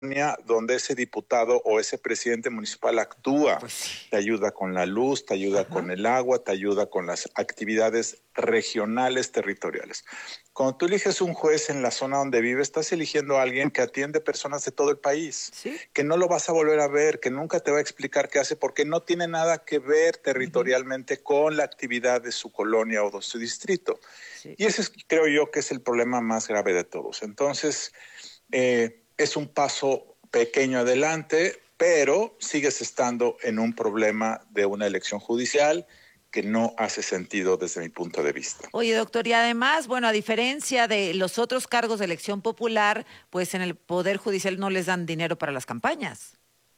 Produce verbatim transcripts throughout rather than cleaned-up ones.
donde ese diputado o ese presidente municipal actúa, Pues sí. te ayuda con la luz, te ayuda Ajá. con el agua, te ayuda con las actividades regionales, territoriales. Cuando tú eliges un juez en la zona donde vive, estás eligiendo a alguien que atiende personas de todo el país, ¿Sí? que no lo vas a volver a ver, que nunca te va a explicar qué hace, porque no tiene nada que ver territorialmente uh-huh. con la actividad de su colonia o de su distrito. Sí. Y ese es, creo yo, que es el problema más grave de todos. Entonces, eh, es un paso pequeño adelante, pero sigues estando en un problema de una elección judicial que no hace sentido desde mi punto de vista. Oye, doctor, y además, bueno, a diferencia de los otros cargos de elección popular, pues en el Poder Judicial no les dan dinero para las campañas.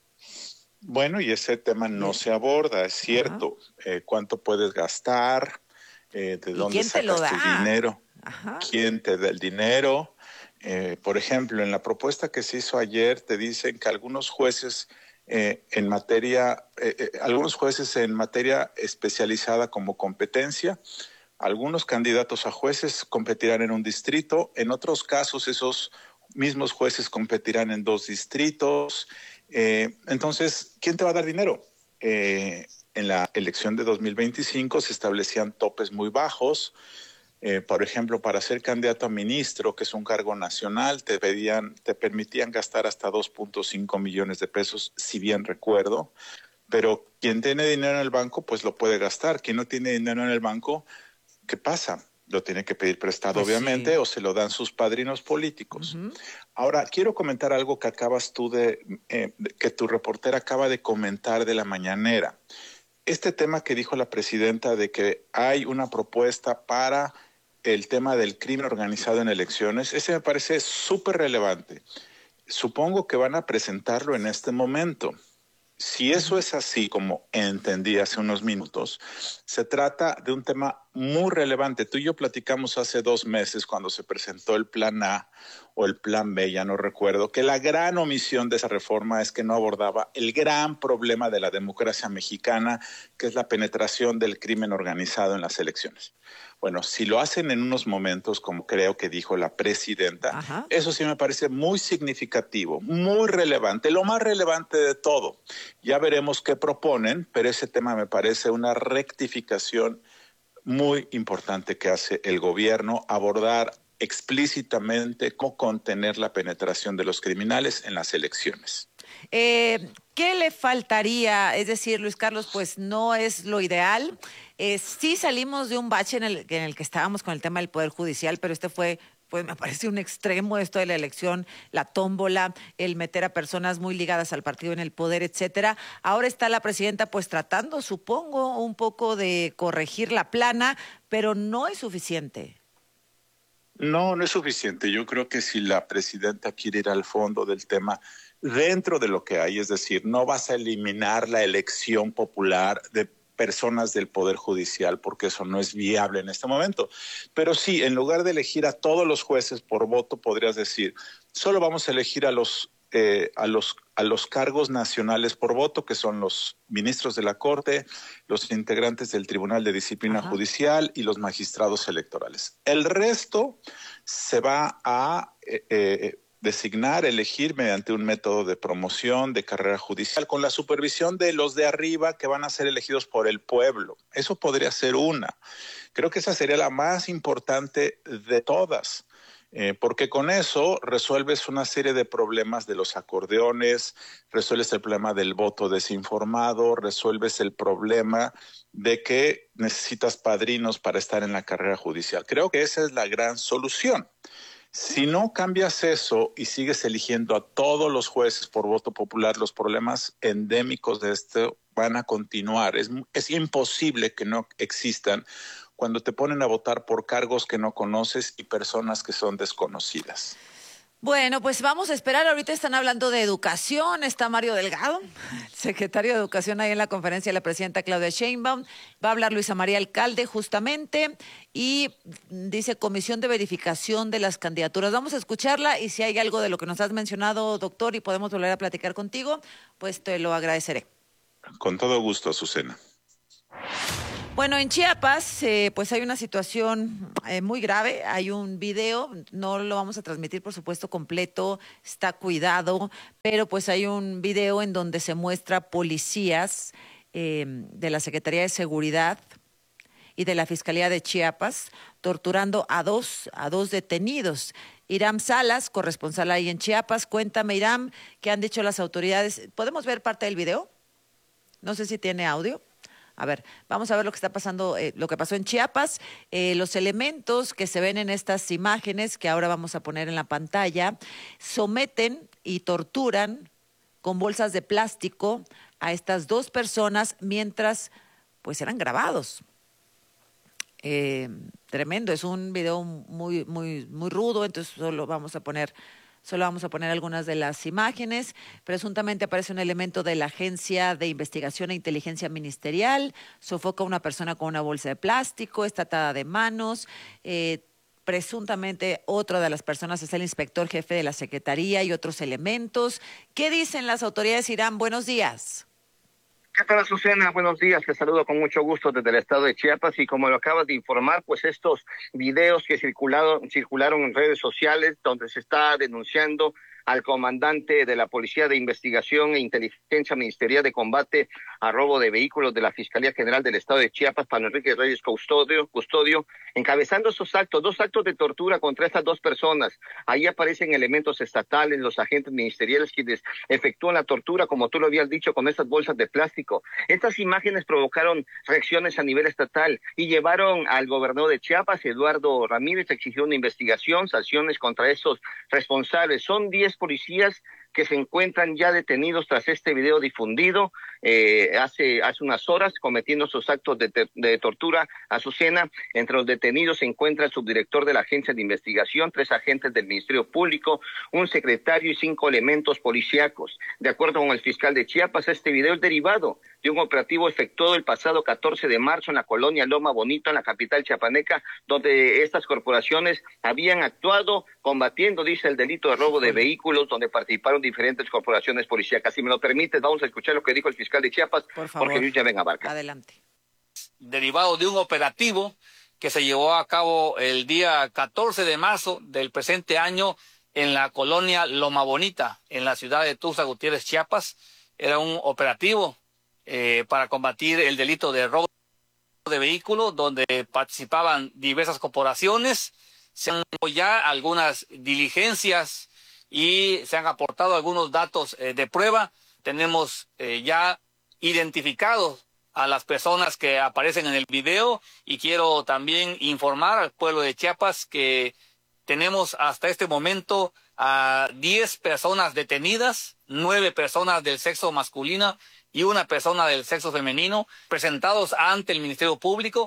Bueno, y ese tema no se aborda, es cierto. Eh, ¿Cuánto puedes gastar? Eh, ¿De dónde sacas tu dinero? Ajá. ¿Quién te da el dinero? Eh, por ejemplo, en la propuesta que se hizo ayer te dicen que algunos jueces eh, en materia, eh, eh, algunos jueces en materia especializada como competencia, algunos candidatos a jueces competirán en un distrito, en otros casos esos mismos jueces competirán en dos distritos. Eh, entonces, ¿quién te va a dar dinero? Eh, en la elección de dos mil veinticinco se establecían topes muy bajos. Eh, por ejemplo, para ser candidato a ministro, que es un cargo nacional, te pedían, te permitían gastar hasta dos punto cinco millones de pesos, si bien recuerdo. Pero quien tiene dinero en el banco, pues lo puede gastar. Quien no tiene dinero en el banco, ¿qué pasa? Lo tiene que pedir prestado, pues obviamente, sí. O se lo dan sus padrinos políticos. Uh-huh. Ahora, quiero comentar algo que acabas tú de, eh, que tu reportera acaba de comentar de la mañanera. Este tema que dijo la presidenta de que hay una propuesta para el tema del crimen organizado en elecciones, ese me parece súper relevante. Supongo que van a presentarlo en este momento. Si eso es así, como entendí hace unos minutos, se trata de un tema muy relevante. Tú y yo platicamos hace dos meses cuando se presentó el plan A o el plan B, ya no recuerdo, que la gran omisión de esa reforma es que no abordaba el gran problema de la democracia mexicana, que es la penetración del crimen organizado en las elecciones. Bueno, si lo hacen en unos momentos, como creo que dijo la presidenta, ajá, eso sí me parece muy significativo, muy relevante, lo más relevante de todo. Ya veremos qué proponen, pero ese tema me parece una rectificación muy importante que hace el gobierno, abordar explícitamente cómo contener la penetración de los criminales en las elecciones. Eh, ¿Qué le faltaría? Es decir, Luis Carlos, pues no es lo ideal. Eh, sí salimos de un bache en el, en el que estábamos con el tema del Poder Judicial, pero este fue, pues me parece un extremo esto de la elección, la tómbola, el meter a personas muy ligadas al partido en el poder, etcétera. Ahora está la presidenta pues tratando, supongo, un poco de corregir la plana, pero no es suficiente. No, no es suficiente. Yo creo que si la presidenta quiere ir al fondo del tema, dentro de lo que hay, es decir, no vas a eliminar la elección popular de personas del Poder Judicial, porque eso no es viable en este momento. Pero sí, en lugar de elegir a todos los jueces por voto, podrías decir, solo vamos a elegir a los, eh, a los, a los cargos nacionales por voto, que son los ministros de la Corte, los integrantes del Tribunal de Disciplina Ajá. Judicial y los magistrados electorales. El resto se va a eh, eh, designar, elegir mediante un método de promoción de carrera judicial con la supervisión de los de arriba que van a ser elegidos por el pueblo. Eso podría ser una. Creo que esa sería la más importante de todas. Eh, porque con eso resuelves una serie de problemas de los acordeones, resuelves el problema del voto desinformado, resuelves el problema de que necesitas padrinos para estar en la carrera judicial. Creo que esa es la gran solución. Si no cambias eso y sigues eligiendo a todos los jueces por voto popular, los problemas endémicos de esto van a continuar. Es, es imposible que no existan cuando te ponen a votar por cargos que no conoces y personas que son desconocidas. Bueno, pues vamos a esperar. Ahorita están hablando de educación. Está Mario Delgado, secretario de Educación, ahí en la conferencia de la presidenta Claudia Sheinbaum. Va a hablar Luisa María Alcalde justamente y dice Comisión de Verificación de las Candidaturas. Vamos a escucharla y si hay algo de lo que nos has mencionado, doctor, y podemos volver a platicar contigo, pues te lo agradeceré. Con todo gusto, Azucena. Bueno, en Chiapas, eh, pues hay una situación eh, muy grave. Hay un video, no lo vamos a transmitir, por supuesto, completo, está cuidado, pero pues hay un video en donde se muestra policías eh, de la Secretaría de Seguridad y de la Fiscalía de Chiapas torturando a dos, a dos detenidos. Iram Salas, corresponsal ahí en Chiapas. Cuéntame, Iram, ¿qué han dicho las autoridades? ¿Podemos ver parte del video? No sé si tiene audio. A ver, vamos a ver lo que está pasando, eh, lo que pasó en Chiapas. Eh, los elementos que se ven en estas imágenes, que ahora vamos a poner en la pantalla, someten y torturan con bolsas de plástico a estas dos personas mientras, pues, eran grabados. Eh, tremendo, es un video muy, muy, muy rudo, entonces solo vamos a poner... Solo vamos a poner algunas de las imágenes. Presuntamente aparece un elemento de la Agencia de Investigación e Inteligencia Ministerial. Sofoca a una persona con una bolsa de plástico, está atada de manos. Eh, presuntamente otra de las personas es el inspector jefe de la Secretaría y otros elementos. ¿Qué dicen las autoridades, Iram? Buenos días. ¿Qué tal, Azucena? Buenos días, te saludo con mucho gusto desde el estado de Chiapas y como lo acabas de informar, pues estos videos que circularon, circularon en redes sociales donde se está denunciando al comandante de la Policía de Investigación e Inteligencia Ministerial de Combate a Robo de Vehículos de la Fiscalía General del Estado de Chiapas, Pablo Enrique Reyes Custodio, Custodio, encabezando esos actos, dos actos de tortura contra estas dos personas. Ahí aparecen elementos estatales, los agentes ministeriales quienes efectúan la tortura, como tú lo habías dicho, con estas bolsas de plástico. Estas imágenes provocaron reacciones a nivel estatal y llevaron al gobernador de Chiapas, Eduardo Ramírez, a exigir una investigación, sanciones contra esos responsables. Son diez policías que se encuentran ya detenidos tras este video difundido eh, hace, hace unas horas, cometiendo sus actos de, de, de tortura. Azucena, entre los detenidos se encuentra el subdirector de la Agencia de Investigación, tres agentes del Ministerio Público, un secretario y cinco elementos policíacos. De acuerdo con el fiscal de Chiapas, este video es derivado de un operativo efectuado el pasado catorce de marzo en la colonia Loma Bonito, en la capital chiapaneca, donde estas corporaciones habían actuado combatiendo, dice, el delito de robo de vehículos, donde participaron diferentes corporaciones policíacas. Si me lo permites, vamos a escuchar lo que dijo el fiscal de Chiapas, por favor, Jorge Luis Llaven Abarca. Adelante. Derivado de un operativo que se llevó a cabo el día catorce de marzo del presente año en la colonia Loma Bonita, en la ciudad de Tuxtla Gutiérrez, Chiapas. Era un operativo eh, para combatir el delito de robo de vehículos, donde participaban diversas corporaciones. Se han hecho ya algunas diligencias y se han aportado algunos datos eh, de prueba. Tenemos eh, ya identificados a las personas que aparecen en el video y quiero también informar al pueblo de Chiapas que tenemos hasta este momento a diez personas detenidas, nueve personas del sexo masculino y una persona del sexo femenino presentados ante el Ministerio Público.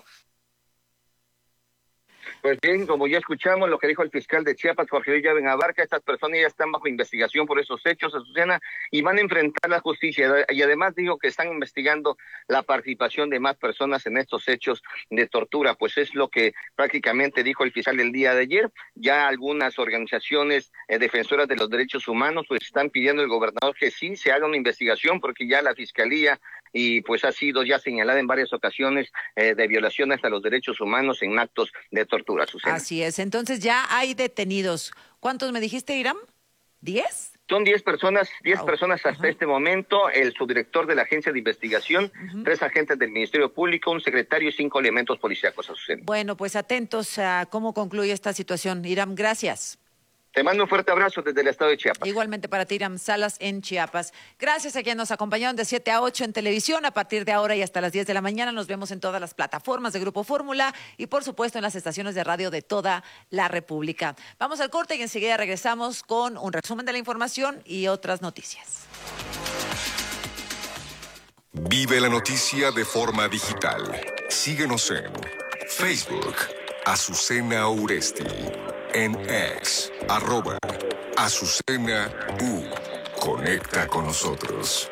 Pues bien, como ya escuchamos lo que dijo el fiscal de Chiapas, Jorge Luis Llaven Abarca, estas personas ya están bajo investigación por esos hechos, Azucena, y van a enfrentar la justicia. Y además dijo que están investigando la participación de más personas en estos hechos de tortura, pues es lo que prácticamente dijo el fiscal el día de ayer. Ya algunas organizaciones eh, defensoras de los derechos humanos pues están pidiendo al gobernador que sí se haga una investigación, porque ya la fiscalía y pues ha sido ya señalada en varias ocasiones eh, de violaciones a los derechos humanos en actos de tortura. Susana. Así es, entonces ya hay detenidos. ¿Cuántos me dijiste, Iram? ¿Diez? Son diez personas, diez wow. personas hasta uh-huh. este momento, el subdirector de la Agencia de Investigación, uh-huh. tres agentes del Ministerio Público, un secretario y cinco elementos policíacos. Bueno, pues atentos a cómo concluye esta situación. Iram, gracias. Te mando un fuerte abrazo desde el estado de Chiapas. Igualmente para ti, Iram Salas, en Chiapas. Gracias a quienes nos acompañaron de siete a ocho en televisión. A partir de ahora y hasta las diez de la mañana nos vemos en todas las plataformas de Grupo Fórmula y, por supuesto, en las estaciones de radio de toda la República. Vamos al corte y enseguida regresamos con un resumen de la información y otras noticias. Vive la noticia de forma digital. Síguenos en Facebook, Azucena Uresti. En X, arroba, Azucena U. Conecta con nosotros.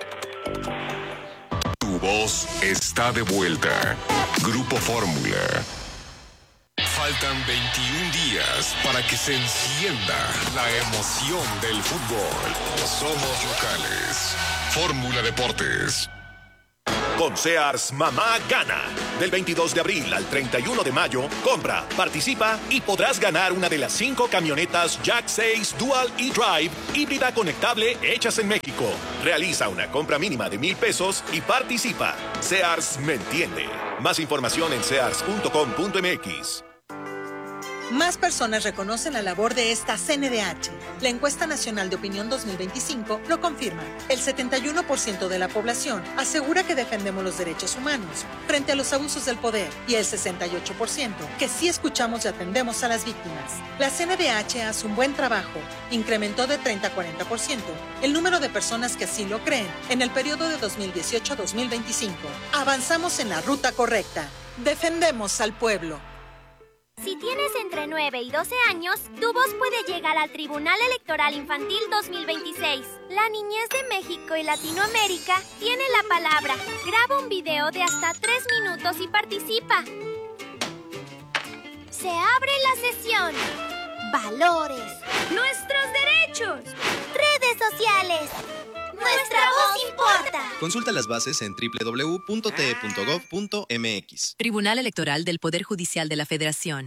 Tu voz está de vuelta. Grupo Fórmula. Faltan veintiún días para que se encienda la emoción del fútbol. Somos locales. Fórmula Deportes. Con Sears, mamá gana. Del veintidós de abril al treinta y uno de mayo, compra, participa y podrás ganar una de las cinco camionetas Jack seis Dual E-Drive híbrida conectable hechas en México. Realiza una compra mínima de mil pesos y participa. Sears me entiende. Más información en sears punto com punto m x. Más personas reconocen la labor de esta C N D H. La encuesta nacional de opinión dos mil veinticinco lo confirma. El setenta y uno por ciento de la población asegura que defendemos los derechos humanos frente a los abusos del poder y el sesenta y ocho por ciento que sí escuchamos y atendemos a las víctimas. La C N D H hace un buen trabajo. Incrementó de treinta a cuarenta por ciento el número de personas que así lo creen en el periodo de dos mil dieciocho a dos mil veinticinco. Avanzamos en la ruta correcta. Defendemos al pueblo. Si tienes entre nueve y doce años, tu voz puede llegar al Tribunal Electoral Infantil dos mil veintiséis. La niñez de México y Latinoamérica tiene la palabra. Graba un video de hasta tres minutos y participa. Se abre la sesión. Valores. Nuestros derechos. Redes sociales. Nuestra voz importa. Consulta las bases en doble u doble u doble u punto t e punto gov punto m x. Tribunal Electoral del Poder Judicial de la Federación.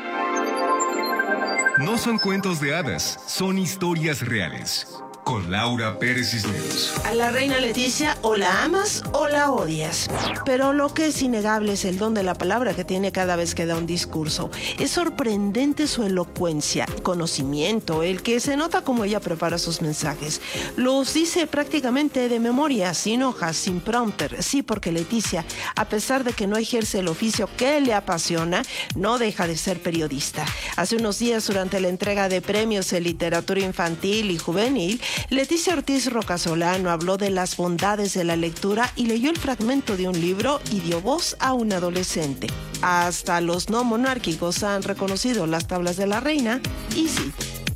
No son cuentos de hadas, son historias reales. Con Laura Pérez Cisneros. A la reina Leticia o la amas o la odias. Pero lo que es innegable es el don de la palabra que tiene cada vez que da un discurso. Es sorprendente su elocuencia, conocimiento, el que se nota como ella prepara sus mensajes. Los dice prácticamente de memoria, sin hojas, sin prompter. Sí, porque Leticia, a pesar de que no ejerce el oficio que le apasiona, no deja de ser periodista. Hace unos días, durante la entrega de premios en literatura infantil y juvenil, Leticia Ortiz Rocasolano habló de las bondades de la lectura y leyó el fragmento de un libro y dio voz a un adolescente. Hasta los no monárquicos han reconocido las tablas de la reina y sí.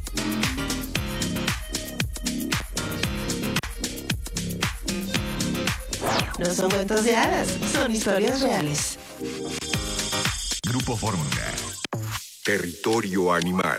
No son cuentos de hadas, son historias reales. Grupo Fórmula. Territorio Animal.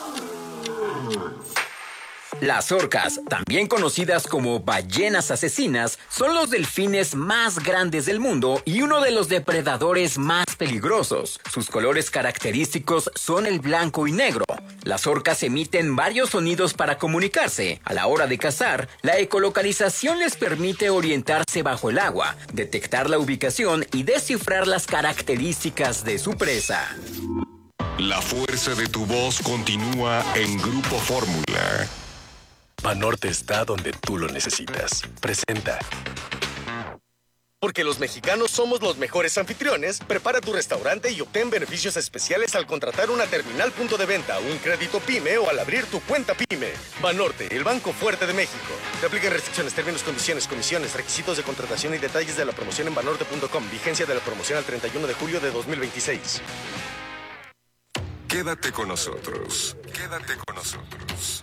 Las orcas, también conocidas como ballenas asesinas, son los delfines más grandes del mundo y uno de los depredadores más peligrosos. Sus colores característicos son el blanco y negro. Las orcas emiten varios sonidos para comunicarse. A la hora de cazar, la ecolocalización les permite orientarse bajo el agua, detectar la ubicación y descifrar las características de su presa. La fuerza de tu voz continúa en Grupo Fórmula. Banorte está donde tú lo necesitas. Presenta. Porque los mexicanos somos los mejores anfitriones, prepara tu restaurante y obtén beneficios especiales al contratar una terminal punto de venta, un crédito PYME o al abrir tu cuenta PYME. Banorte, el banco fuerte de México. Te aplican restricciones, términos, condiciones, comisiones, requisitos de contratación y detalles de la promoción en banorte punto com. Vigencia de la promoción al treinta y uno de julio de dos mil veintiséis. Quédate con nosotros. Quédate con nosotros.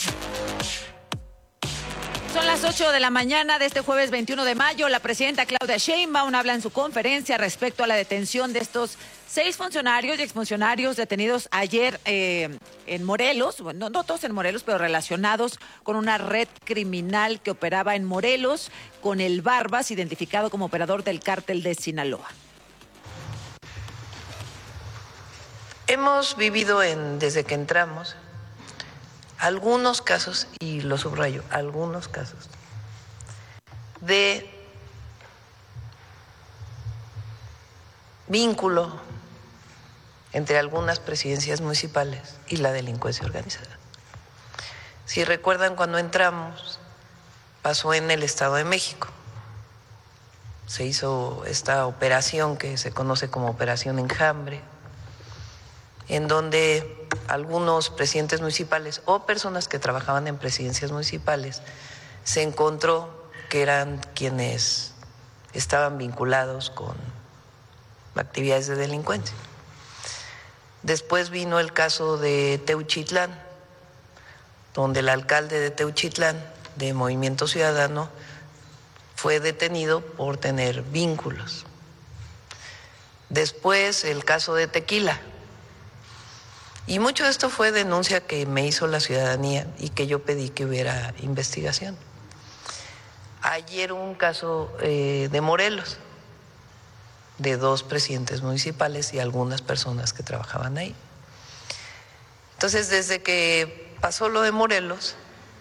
Son las ocho de la mañana de este jueves veintiuno de mayo. La presidenta Claudia Sheinbaum habla en su conferencia respecto a la detención de estos seis funcionarios y exfuncionarios detenidos ayer eh, en Morelos. Bueno, no todos en Morelos, pero relacionados con una red criminal que operaba en Morelos con el Barbas, identificado como operador del cártel de Sinaloa. Hemos vivido en, desde que entramos, algunos casos, y lo subrayo, algunos casos, de vínculo entre algunas presidencias municipales y la delincuencia organizada. Si recuerdan, cuando entramos, pasó en el Estado de México. Se hizo esta operación que se conoce como Operación Enjambre, en donde algunos presidentes municipales o personas que trabajaban en presidencias municipales se encontró que eran quienes estaban vinculados con actividades de delincuencia. Después vino el caso de Teuchitlán, donde el alcalde de Teuchitlán, de Movimiento Ciudadano, fue detenido por tener vínculos. Después el caso de Tequila. Y mucho de esto fue denuncia que me hizo la ciudadanía y que yo pedí que hubiera investigación. Ayer hubo un caso eh, de Morelos, de dos presidentes municipales y algunas personas que trabajaban ahí. Entonces, desde que pasó lo de Morelos,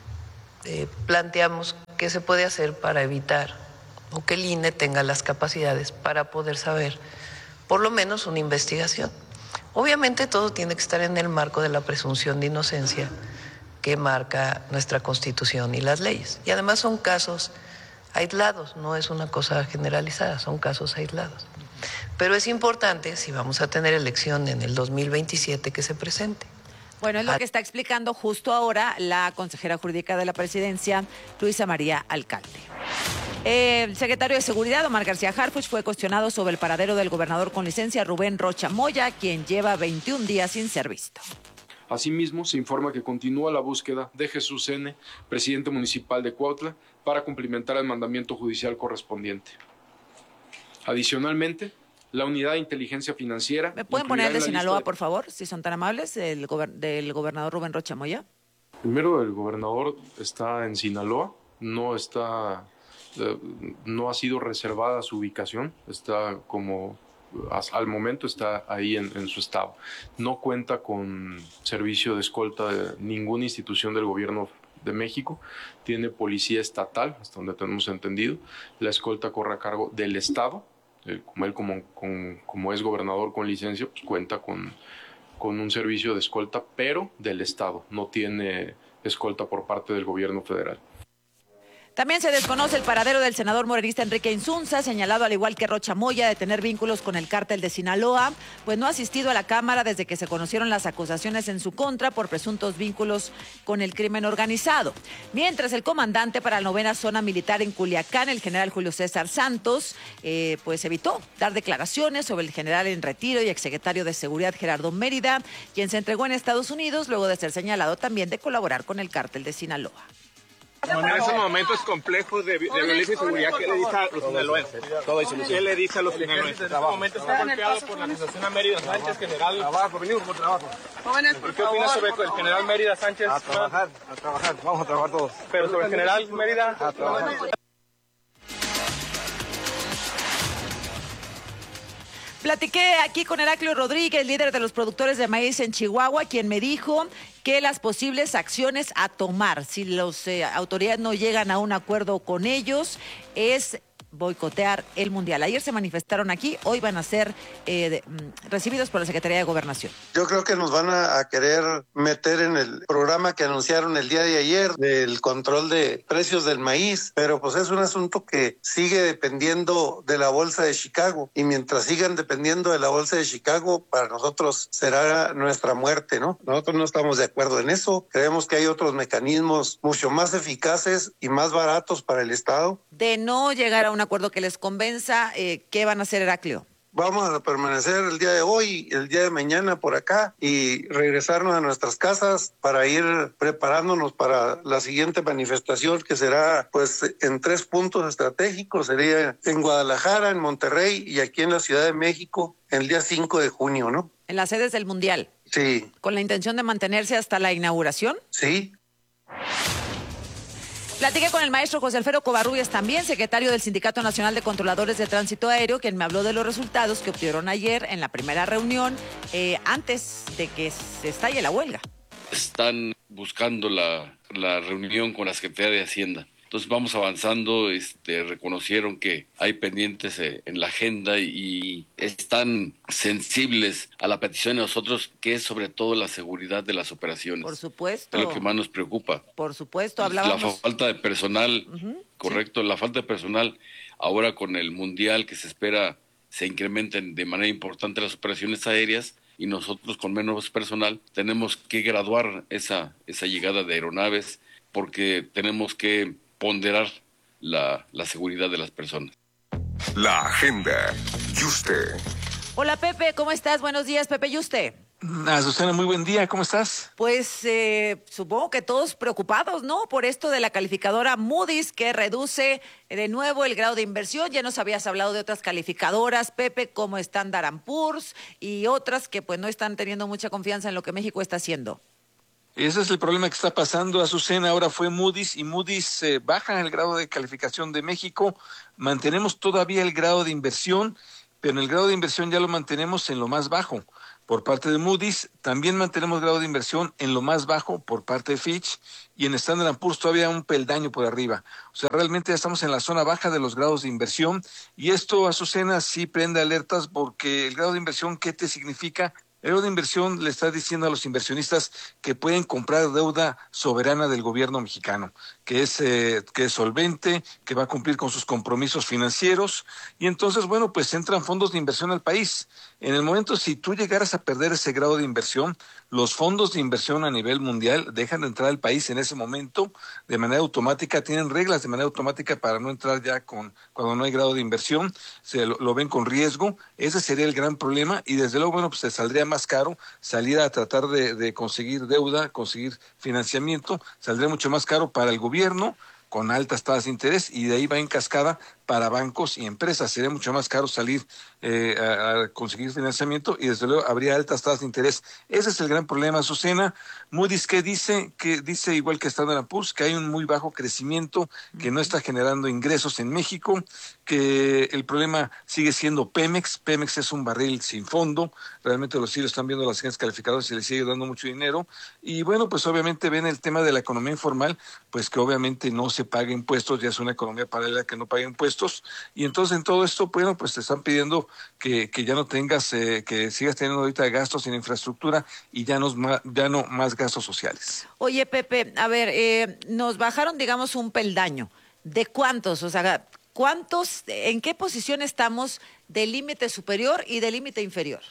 eh, planteamos qué se puede hacer para evitar o que el I N E tenga las capacidades para poder saber por lo menos una investigación. Obviamente todo tiene que estar en el marco de la presunción de inocencia que marca nuestra Constitución y las leyes. Y además son casos aislados, no es una cosa generalizada, son casos aislados. Pero es importante, si vamos a tener elección en el dos mil veintisiete, que se presente. Bueno, es lo que está explicando justo ahora la consejera jurídica de la presidencia, Luisa María Alcalde. El secretario de Seguridad, Omar García Harfuch, fue cuestionado sobre el paradero del gobernador con licencia, Rubén Rocha Moya, quien lleva veintiún días sin ser visto. Asimismo, se informa que continúa la búsqueda de Jesús N., presidente municipal de Cuautla, para cumplimentar el mandamiento judicial correspondiente. Adicionalmente, la Unidad de Inteligencia Financiera... ¿Me pueden poner el de Sinaloa, de... por favor, si son tan amables, el gober... del gobernador Rubén Rocha Moya? Primero, el gobernador está en Sinaloa, no está... no ha sido reservada su ubicación, está como al momento está ahí en, en su estado. No cuenta con servicio de escolta de ninguna institución del gobierno de México, tiene policía estatal, hasta donde tenemos entendido, la escolta corre a cargo del estado, eh, como él como, con, como es gobernador con licencia, pues cuenta con, con un servicio de escolta, pero del estado, no tiene escolta por parte del gobierno federal. También se desconoce el paradero del senador morenista Enrique Insunza, señalado al igual que Rocha Moya de tener vínculos con el cártel de Sinaloa, pues no ha asistido a la Cámara desde que se conocieron las acusaciones en su contra por presuntos vínculos con el crimen organizado. Mientras el comandante para la novena zona militar en Culiacán, el general Julio César Santos, eh, pues evitó dar declaraciones sobre el general en retiro y exsecretario de Seguridad Gerardo Mérida, quien se entregó en Estados Unidos luego de ser señalado también de colaborar con el cártel de Sinaloa. En esos momentos complejos de, de violencia y seguridad, ¿qué le dice a los sinaloenses? ¿Qué le dice a los sinaloenses? En estos momentos está golpeado por la acusación a Mérida Sánchez, general. Trabajo, venimos por trabajo. ¿Qué opinas sobre el general Mérida Sánchez? A trabajar, a trabajar, vamos a trabajar todos. Pero sobre el general Mérida, a trabajar. Platiqué aquí con Heraclio Rodríguez, líder de los productores de maíz en Chihuahua, quien me dijo que las posibles acciones a tomar si las eh, autoridades no llegan a un acuerdo con ellos es boicotear el Mundial. Ayer se manifestaron aquí, hoy van a ser eh, de, mm, recibidos por la Secretaría de Gobernación. Yo creo que nos van a, a querer meter en el programa que anunciaron el día de ayer del control de precios del maíz, pero pues es un asunto que sigue dependiendo de la Bolsa de Chicago, y mientras sigan dependiendo de la Bolsa de Chicago, para nosotros será nuestra muerte, ¿no? Nosotros no estamos de acuerdo en eso, creemos que hay otros mecanismos mucho más eficaces y más baratos para el Estado. De no llegar a un acuerdo que les convenza, eh, ¿qué van a hacer, Heraclio? Vamos a permanecer el día de hoy, el día de mañana por acá y regresarnos a nuestras casas para ir preparándonos para la siguiente manifestación, que será pues en tres puntos estratégicos. Sería en Guadalajara, en Monterrey y aquí en la Ciudad de México el día cinco de junio, ¿no? En las sedes del Mundial. Sí. ¿Con la intención de mantenerse hasta la inauguración? Sí. Platiqué con el maestro José Alfredo Covarrubias, también secretario del Sindicato Nacional de Controladores de Tránsito Aéreo, quien me habló de los resultados que obtuvieron ayer en la primera reunión, eh, antes de que se estalle la huelga. Están buscando la, la reunión con la Secretaría de Hacienda. Entonces vamos avanzando, este, reconocieron que hay pendientes eh, en la agenda y están sensibles a la petición de nosotros, que es sobre todo la seguridad de las operaciones. Por supuesto. Es lo que más nos preocupa. Por supuesto, hablábamos. La falta de personal, uh-huh, correcto, sí. La falta de personal ahora con el Mundial que se espera se incrementen de manera importante las operaciones aéreas, y nosotros con menos personal tenemos que graduar esa, esa llegada de aeronaves porque tenemos que ponderar la, la seguridad de las personas. La agenda. Yuste. Hola Pepe, ¿cómo estás? Buenos días, Pepe Yuste. Azucena, muy buen día, ¿cómo estás? Pues eh, supongo que todos preocupados, ¿no? Por esto de la calificadora Moody's, que reduce de nuevo el grado de inversión. Ya nos habías hablado de otras calificadoras, Pepe, como Standard and Poor's y otras que pues no están teniendo mucha confianza en lo que México está haciendo. Ese es el problema que está pasando, Azucena. Ahora fue Moody's y Moody's eh, baja el grado de calificación de México. Mantenemos todavía el grado de inversión, pero en el grado de inversión ya lo mantenemos en lo más bajo por parte de Moody's. También mantenemos grado de inversión en lo más bajo por parte de Fitch, y en Standard and Poor's todavía un peldaño por arriba. O sea, realmente ya estamos en la zona baja de los grados de inversión, y esto, Azucena, sí prende alertas, porque el grado de inversión, ¿qué te significa? El grado de inversión le está diciendo a los inversionistas que pueden comprar deuda soberana del gobierno mexicano, que es eh, que es solvente, que va a cumplir con sus compromisos financieros, y entonces, bueno, pues entran fondos de inversión al país. En el momento, si tú llegaras a perder ese grado de inversión, los fondos de inversión a nivel mundial dejan de entrar al país en ese momento de manera automática, tienen reglas de manera automática para no entrar ya con cuando no hay grado de inversión, se lo, lo ven con riesgo. Ese sería el gran problema, y desde luego, bueno, pues se saldría más caro salir a tratar de, de conseguir deuda, conseguir financiamiento, saldría mucho más caro para el gobierno con altas tasas de interés, y de ahí va en cascada para bancos y empresas. Sería mucho más caro salir eh, a, a conseguir financiamiento, y desde luego habría altas tasas de interés. Ese es el gran problema, Azucena. Moody's, ¿qué dice? Que dice, igual que Standard and Poor's, que hay un muy bajo crecimiento, que no está generando ingresos en México, que el problema sigue siendo Pemex. Pemex es un barril sin fondo, realmente los sí lo están viendo las agencias calificadoras y le sigue dando mucho dinero, y bueno, pues obviamente ven el tema de la economía informal, pues que obviamente no se paga impuestos, ya es una economía paralela que no paga impuestos, y entonces en todo esto, bueno, pues te están pidiendo que, que ya no tengas, eh, que sigas teniendo ahorita gastos en infraestructura, y ya no, ya no más gastos sociales. Oye, Pepe, a ver, eh, nos bajaron, digamos, un peldaño. ¿De cuántos? O sea, ¿cuántos, en qué posición estamos del límite superior y del límite inferior?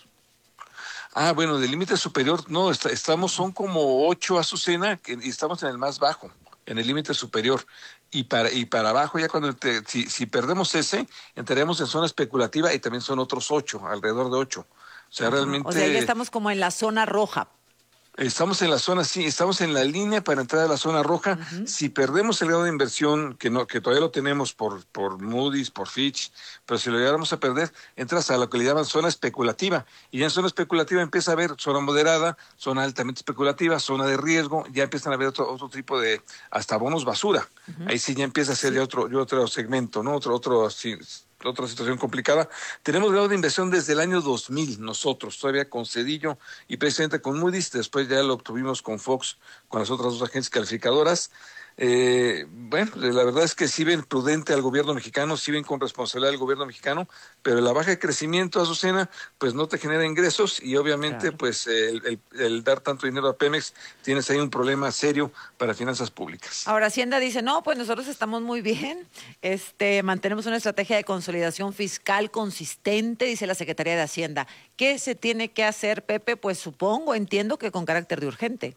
Ah, bueno, del límite superior, no, está, estamos, son como ocho, Azucena, que, y estamos en el más bajo, en el límite superior. Y para y para abajo, ya cuando te, si, si perdemos ese, entraremos en zona especulativa, y también son otros ocho, alrededor de ocho. O sea, realmente... O sea, ya estamos como en la zona roja. Estamos en la zona, sí, estamos en la línea para entrar a la zona roja. Uh-huh. Si perdemos el grado de inversión, que no, que todavía lo tenemos por, por Moody's, por Fitch, pero si lo llegáramos a perder, entras a lo que le llaman zona especulativa. Y ya en zona especulativa empieza a haber zona moderada, zona altamente especulativa, zona de riesgo, ya empiezan a haber otro, otro tipo de, hasta bonos basura. Uh-huh. Ahí sí ya empieza a ser sí. ya otro, ya otro segmento, ¿no? Otro, otro, sí, otra situación complicada. Tenemos grado de inversión desde el año dos mil nosotros, todavía con Cedillo y precisamente con Moody's, después ya lo obtuvimos con Fox, con las otras dos agencias calificadoras. Eh, bueno, la verdad es que sí ven prudente al gobierno mexicano, sí ven con responsabilidad al gobierno mexicano, pero la baja de crecimiento, Azucena, pues no te genera ingresos, y obviamente claro. pues el, el, el dar tanto dinero a Pemex, tienes ahí un problema serio para finanzas públicas. Ahora Hacienda dice, no, pues nosotros estamos muy bien, este, mantenemos una estrategia de consolidación fiscal consistente, dice la Secretaría de Hacienda. ¿Qué se tiene que hacer, Pepe? Pues supongo, entiendo que con carácter de urgente.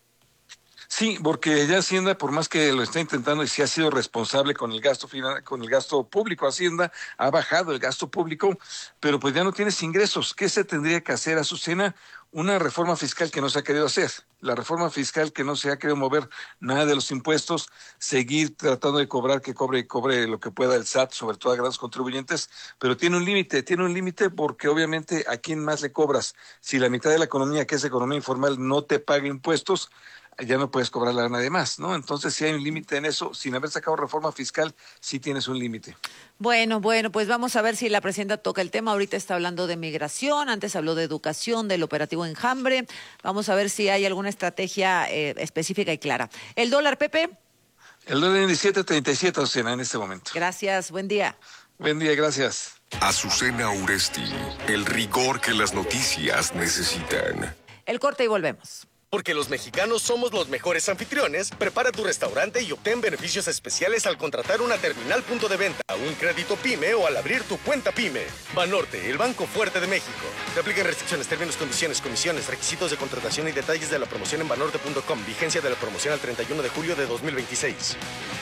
Sí, porque ya Hacienda, por más que lo está intentando y sí ha sido responsable con el gasto final, con el gasto público, Hacienda ha bajado el gasto público, pero pues ya no tienes ingresos. ¿Qué se tendría que hacer, Azucena? Una reforma fiscal que no se ha querido hacer. La reforma fiscal que no se ha querido mover nada de los impuestos, seguir tratando de cobrar, que cobre y cobre lo que pueda el S A T, sobre todo a grandes contribuyentes, pero tiene un límite, tiene un límite porque obviamente ¿a quién más le cobras? Si la mitad de la economía, que es economía informal, no te paga impuestos, ya no puedes cobrarle a nadie más, ¿no? Entonces, si hay un límite en eso, sin haber sacado reforma fiscal, sí tienes un límite. Bueno, bueno, pues vamos a ver si la presidenta toca el tema. Ahorita está hablando de migración, antes habló de educación, del operativo Enjambre. Vamos a ver si hay alguna estrategia eh, específica y clara. ¿El dólar, Pepe? El dólar en diecisiete treinta y siete, Azucena, en este momento. Gracias, buen día. Buen día, gracias. Azucena Uresti, el rigor que las noticias necesitan. El corte y volvemos. Porque los mexicanos somos los mejores anfitriones, prepara tu restaurante y obtén beneficios especiales al contratar una terminal punto de venta, un crédito PYME o al abrir tu cuenta PYME. Banorte, el banco fuerte de México. Se aplican restricciones, términos, condiciones, comisiones, requisitos de contratación y detalles de la promoción en banorte punto com. Vigencia de la promoción al treinta y uno de julio de dos mil veintiséis.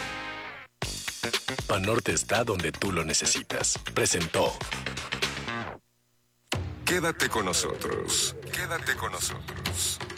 Banorte está donde tú lo necesitas. Presentó. Quédate con nosotros. Quédate con nosotros.